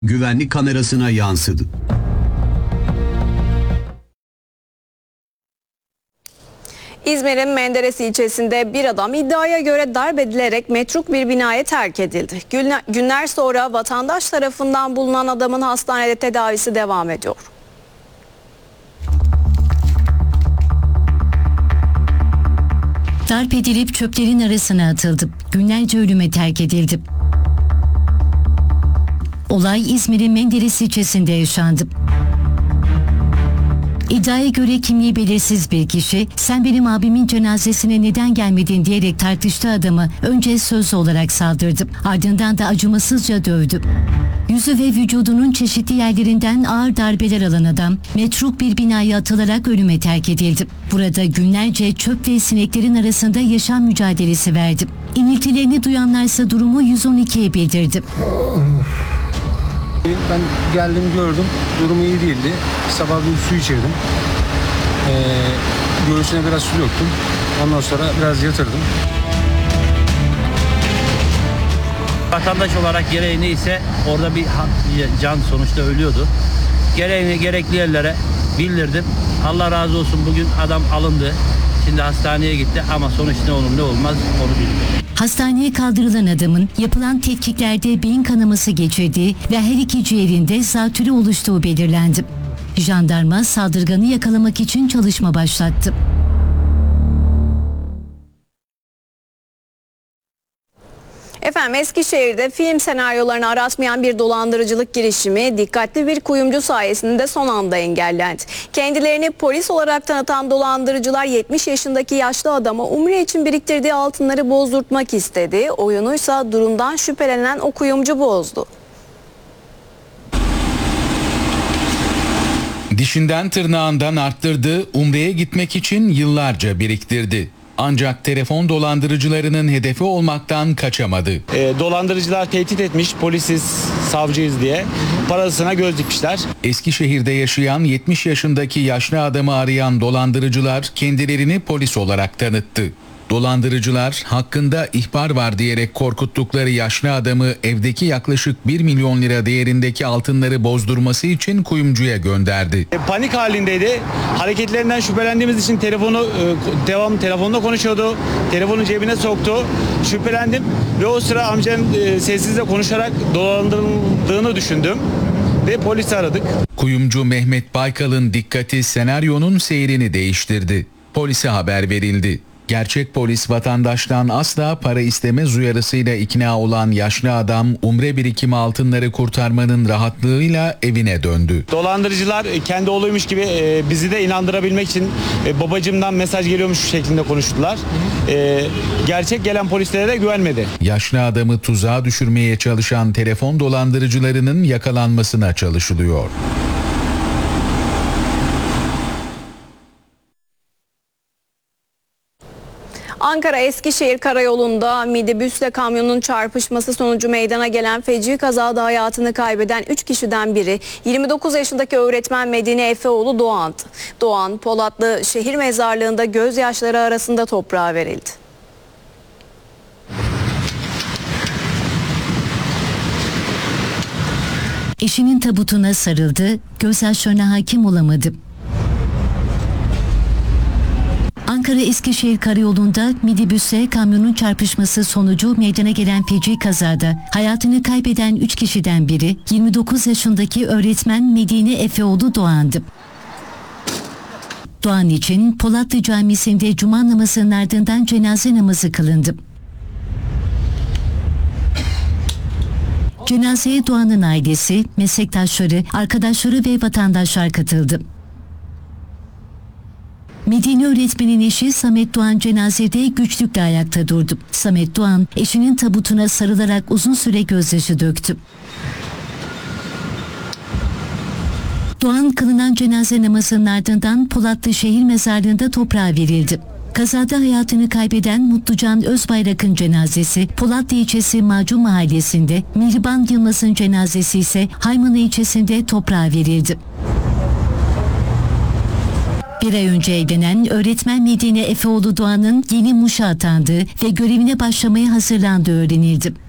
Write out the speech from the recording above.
güvenlik kamerasına yansıdı. İzmir'in Menderes ilçesinde bir adam iddiaya göre darp edilerek metruk bir binaya terk edildi. Günler sonra vatandaş tarafından bulunan adamın hastanede tedavisi devam ediyor. Darp edilip çöplerin arasına atıldı. Günlerce ölüme terk edildi. Olay İzmir'in Menderes ilçesinde yaşandı. İddiaya göre kimliği belirsiz bir kişi, "Sen benim abimin cenazesine neden gelmedin?" diyerek tartıştığı adamı önce sözlü olarak saldırdı. Ardından da acımasızca dövdü. Yüzü ve vücudunun çeşitli yerlerinden ağır darbeler alan adam metruk bir binaya atılarak ölüme terk edildi. Burada günlerce çöp ve sineklerin arasında yaşam mücadelesi verdi. İniltilerini duyanlarsa durumu 112'ye bildirdi. Ben geldim, gördüm. Durumu iyi değildi. Sabah bir su içirdim. Göğsüne biraz su döktüm. Ondan sonra biraz yatırdım. Vatandaş olarak gereği neyse orada bir can sonuçta ölüyordu. Gereğini gerekli yerlere bildirdim. Allah razı olsun, bugün adam alındı. Şimdi hastaneye gitti ama sonuç ne olur ne olmaz onu bilmiyorum. Hastaneye kaldırılan adamın yapılan tetkiklerde beyin kanaması geçirdiği ve her iki ciğerinde zatürre oluştuğu belirlendi. Jandarma saldırganı yakalamak için çalışma başlattı. Efendim, Eskişehir'de film senaryolarını aratmayan bir dolandırıcılık girişimi dikkatli bir kuyumcu sayesinde son anda engellendi. Kendilerini polis olarak tanıtan dolandırıcılar 70 yaşındaki yaşlı adama umre için biriktirdiği altınları bozdurtmak istedi. Oyunuysa durumdan şüphelenen o kuyumcu bozdu. Dişinden tırnağından arttırdı, umreye gitmek için yıllarca biriktirdi. Ancak telefon dolandırıcılarının hedefi olmaktan kaçamadı. Dolandırıcılar tehdit etmiş, polisiz, savcıyız diye parasına göz dikmişler. Eskişehir'de yaşayan 70 yaşındaki yaşlı adamı arayan dolandırıcılar kendilerini polis olarak tanıttı. Dolandırıcılar hakkında ihbar var diyerek korkuttukları yaşlı adamı evdeki yaklaşık 1 milyon lira değerindeki altınları bozdurması için kuyumcuya gönderdi. Panik halindeydi. Hareketlerinden şüphelendiğimiz için telefonla konuşuyordu. Telefonu cebine soktu. Şüphelendim ve o sıra amcanın sessizle konuşarak dolandırıldığını düşündüm ve polisi aradık. Kuyumcu Mehmet Baykal'ın dikkati senaryonun seyrini değiştirdi. Polise haber verildi. Gerçek polis vatandaştan asla para istemez uyarısıyla ikna olan yaşlı adam umre birikimi altınları kurtarmanın rahatlığıyla evine döndü. Dolandırıcılar kendi oğluymuş gibi bizi de inandırabilmek için babacımdan mesaj geliyormuş şeklinde konuştular. Gerçek gelen polislere de güvenmedi. Yaşlı adamı tuzağa düşürmeye çalışan telefon dolandırıcılarının yakalanmasına çalışılıyor. Ankara-Eskişehir karayolunda minibüsle kamyonun çarpışması sonucu meydana gelen feci kazada hayatını kaybeden 3 kişiden biri 29 yaşındaki öğretmen Medine Efeoğlu Doğan'dı. Doğan, Polatlı Şehir Mezarlığı'nda gözyaşları arasında toprağa verildi. Eşinin tabutuna sarıldı, gözyaşlarına hakim olamadı. Ankara-Eskişehir karayolunda minibüsle kamyonun çarpışması sonucu meydana gelen feci kazada hayatını kaybeden 3 kişiden biri 29 yaşındaki öğretmen Medine Efeoğlu Doğan'dı. Doğan için Polatlı Camisi'nde cuma namazının ardından cenaze namazı kılındı. Cenazeye Doğan'ın ailesi, meslektaşları, arkadaşları ve vatandaşlar katıldı. Medine öğretmenin eşi Samet Doğan cenazede güçlükle ayakta durdu. Samet Doğan eşinin tabutuna sarılarak uzun süre gözyaşı döktü. Doğan kılınan cenaze namazının ardından Polatlı Şehir Mezarlığı'nda toprağa verildi. Kazada hayatını kaybeden Mutlucan Özbayrak'ın cenazesi Polatlı ilçesi Macun Mahallesi'nde, Mihriban Yılmaz'ın cenazesi ise Haymana ilçesinde toprağa verildi. Bir ay önce evlenen öğretmen Medine Efeoğlu Doğan'ın yeni Muş'a atandığı ve görevine başlamaya hazırlandığı öğrenildi.